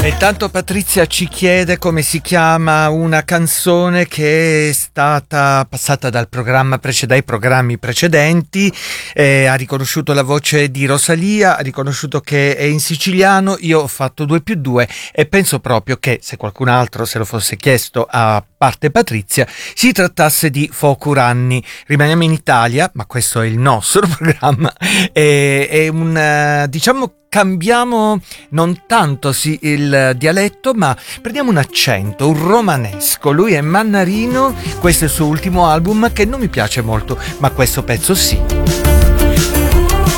Intanto Patrizia ci chiede come si chiama una canzone che è stata passata dai programmi precedenti, ha riconosciuto la voce di Rosalia, ha riconosciuto che è in siciliano. Io ho fatto 2+2 e penso proprio che se qualcun altro se lo fosse chiesto a parte Patrizia si trattasse di Focuranni. Rimaniamo in Italia, ma questo è il nostro programma, è un diciamo cambiamo non tanto il dialetto, ma prendiamo un accento, un romanesco. Lui è Mannarino, questo è il suo ultimo album che non mi piace molto, ma questo pezzo sì.